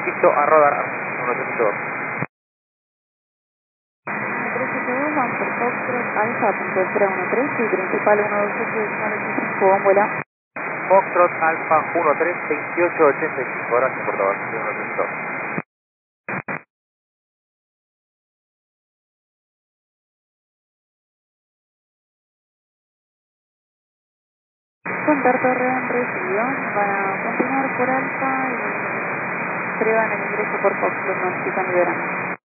Listo, a rodar. 132. 372, vamos por Foxtrot Alfa, punto 013 y principal 12885, vuela. Foxtrot Alfa 132885. Gracias por todo. 132. Contacto Redan recibido, van a continuar por Alfa y prueban el ingreso por Foxtrot, notifican liberando.